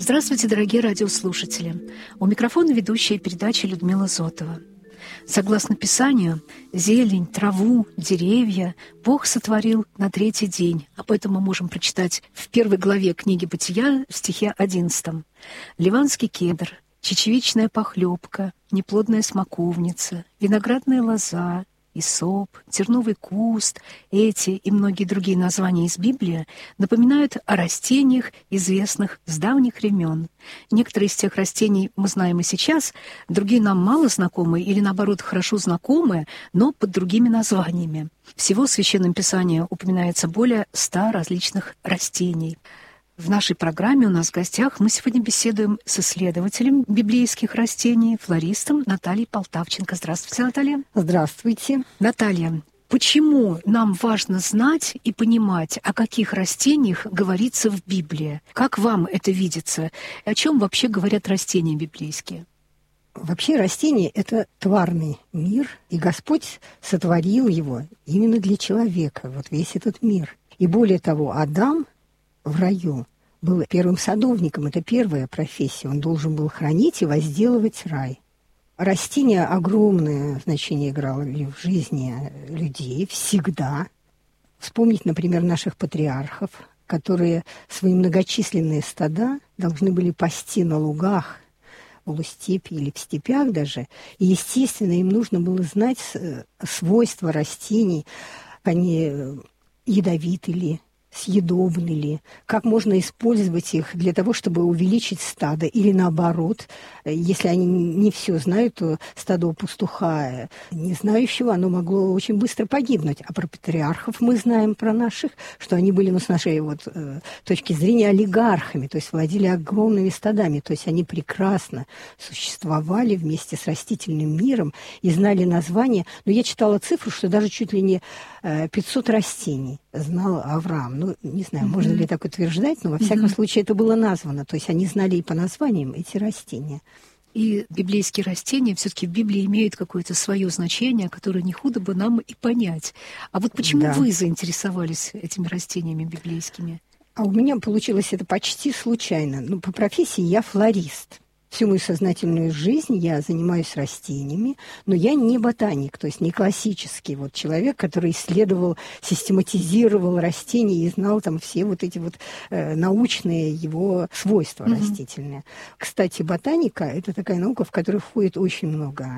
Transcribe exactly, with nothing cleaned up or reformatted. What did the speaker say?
Здравствуйте, дорогие радиослушатели! У микрофона ведущая передачи Людмила Зотова. Согласно Писанию, зелень, траву, деревья Бог сотворил на третий день. Об этом мы можем прочитать в первой главе книги «Бытия» в стихе одиннадцатом. Ливанский кедр, чечевичная похлебка, неплодная смоковница, виноградная лоза, исоп, терновый куст, эти и многие другие названия из Библии напоминают о растениях, известных с давних времен. Некоторые из тех растений мы знаем и сейчас, другие нам мало знакомы или, наоборот, хорошо знакомы, но под другими названиями. Всего в Священном Писании упоминается более ста различных растений. В нашей программе у нас в гостях мы сегодня беседуем с исследователем библейских растений, флористом Натальей Полтавченко. Здравствуйте, Наталья. Здравствуйте. Наталья, почему нам важно знать и понимать, о каких растениях говорится в Библии? Как вам это видится? И о чем вообще говорят растения библейские? Вообще растение – это тварный мир, и Господь сотворил его именно для человека, вот весь этот мир. И более того, Адам в раю был первым садовником, это первая профессия. Он должен был хранить и возделывать рай. Растения огромное значение играли в жизни людей всегда. Вспомнить, например, наших патриархов, которые свои многочисленные стада должны были пасти на лугах, в полустепи или в степях даже. И, естественно, им нужно было знать свойства растений, они ядовиты ли, съедобны ли, как можно использовать их для того, чтобы увеличить стадо, или наоборот, если они не все знают, то стадо пастуха, не знающего, оно могло очень быстро погибнуть. А про патриархов мы знаем, про наших, что они были, ну, с нашей вот, э, точки зрения, олигархами, то есть владели огромными стадами, то есть они прекрасно существовали вместе с растительным миром и знали названия. Но я читала цифру, что даже чуть ли не э, пятьсот растений знал Авраам. Ну, не знаю, mm-hmm. можно ли так утверждать, но во всяком mm-hmm. случае это было названо. То есть они знали и по названиям эти растения. И библейские растения все-таки в Библии имеют какое-то свое значение, которое не худо бы нам и понять. А вот почему да. вы заинтересовались этими растениями библейскими? А у меня получилось это почти случайно. Ну, по профессии я флорист. Всю мою сознательную жизнь я занимаюсь растениями, но я не ботаник, то есть не классический вот человек, который исследовал, систематизировал растения и знал там все вот эти вот э, научные его свойства mm-hmm. растительные. Кстати, ботаника – это такая наука, в которой входит очень много